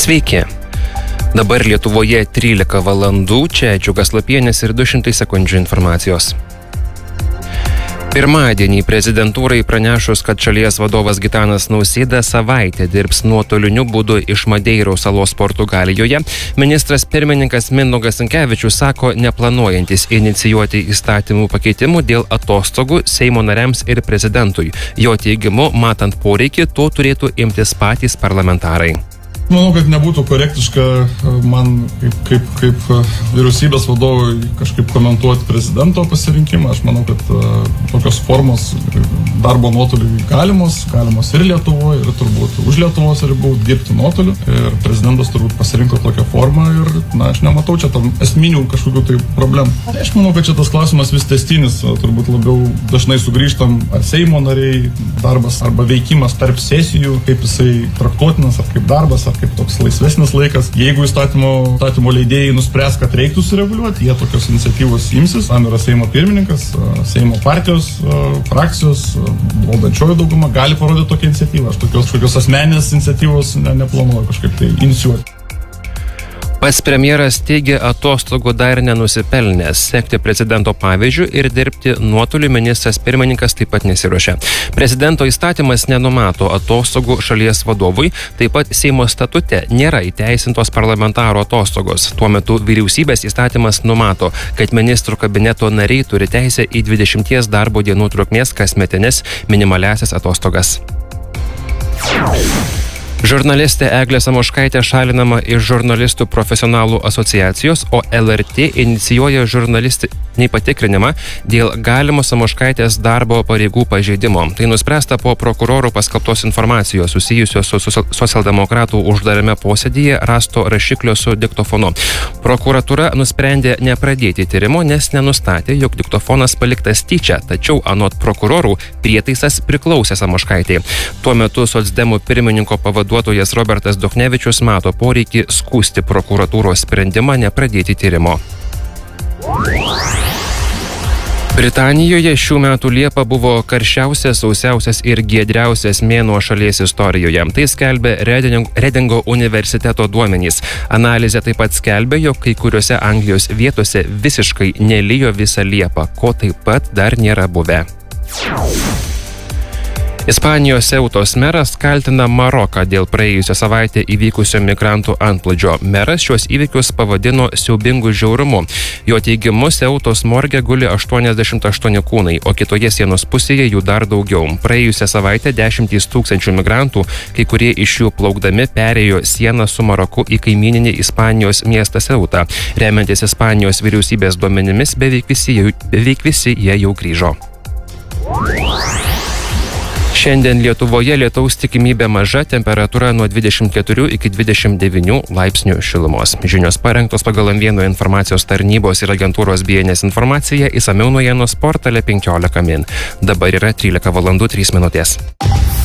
Sveiki. Dabar Lietuvoje 13 valandų, čia Džiugas Lapienis ir 200 sekundžių informacijos. Pirmadienį prezidentūrai pranešus, kad šalies vadovas Gitanas Nausėda savaitę dirbs nuotoliniu būdu iš Madeiros salos Portugalijoje, ministras pirmininkas Mindaugas Sinkevičius sako, neplanuojantis inicijuoti įstatymų pakeitimų dėl atostogų Seimo nariams ir prezidentui. Jo teigimu, matant poreikį, to turėtų imtis patys parlamentarai. Manau, kad nebūtų korektiška man kaip vyriausybės vadovui kažkaip komentuoti prezidento pasirinkimą. Aš manau, kad tokios formos darbo nuotoliu galimos ir Lietuvoje, ir turbūt už Lietuvos ribų dirbti nuotoliu. Ir prezidentas turbūt pasirinko tokią formą ir, aš nematau čia tam esminių kažkokių tai problemų. Aš manau, kad čia tas klausimas vis tęstinis, turbūt labiau dažnai sugrįžtam ar Seimo nariai, darbas arba veikimas tarp sesijų, kaip jisai traktuotinas, ar kaip darbas, ar kaip toks laisvesnis laikas. Jeigu įstatymo leidėjai nuspręs, kad reiktų sureguliuoti, jie tokios iniciatyvos imsis. Tam yra Seimo pirmininkas, Seimo partijos, frakcijos, valdančioji dauguma gali parodyti tokią iniciatyvą. Aš tokios asmeninės iniciatyvos neplanuoju kažkaip tai inicijuoti. Pats premjeras teigia atostogų dar nenusipelnęs. Sekti prezidento pavyzdžių ir dirbti nuotoliu ministras pirmininkas taip pat nesiruošia. Prezidento įstatymas nenumato atostogų šalies vadovui, taip pat Seimo statute nėra įteisintos parlamentaro atostogos. Tuo metu vyriausybės įstatymas numato, kad ministrų kabineto nariai turi teisę į 20 darbo dienų trukmės kasmetines minimaliasias atostogas. Žurnalistė Eglė Samoškaitė šalinama iš žurnalistų profesionalų asociacijos, o LRT inicijuoja žurnalistinį patikrinimą dėl galimo Samoškaitės darbo pareigų pažeidimo. Tai nuspręsta po prokurorų paskelbtos informacijos susijusios su socialdemokratų uždarame posėdyje rasto rašiklio su diktofonu. Prokuratūra nusprendė nepradėti tyrimo, nes nenustatė, jog diktofonas paliktas tyčia, tačiau anot prokurorų prietaisas priklausė Samoškaitei. Tuo metu socdemų pirmininko pavaduotojas Robertas Duchnevičius mato poreikį skųsti prokuratūros sprendimą nepradėti tyrimo. Britanijoje šių metų Liepa buvo karščiausias, sausiausias ir giedriausias mėnuo šalies istorijoje. Tai skelbė Redingo universiteto duomenys. Analizė taip pat skelbė, jog kai kuriuose Anglijos vietose visiškai nelijo visą Liepą, ko taip pat dar nėra buvę. Ispanijos Ceutos meras kaltina Maroką dėl praėjusią savaitę įvykusio migrantų antplūdžio. Meras šios įvykius pavadino siaubingu žiaurumu. Jo teigimu, Ceutos morge guli 88 kūnai, o kitoje sienos pusėje jų dar daugiau. Praėjusią savaitę 10 000 migrantų, kai kurie iš jų plaukdami perėjo sieną su Maroku į kaimyninį Ispanijos miestą Ceutą. Remiantis Ispanijos vyriausybės duomenimis, beveik visi jie jau grįžo. Šiandien Lietuvoje lietaus tikimybė maža, temperatūra nuo 24 iki 29 laipsnių šilumos. Žinios parengtos pagal M1 informacijos tarnybos ir agentūros BNS informaciją, išsamiau naujienos portale 15 min. Dabar yra 13 valandų 3 minutės.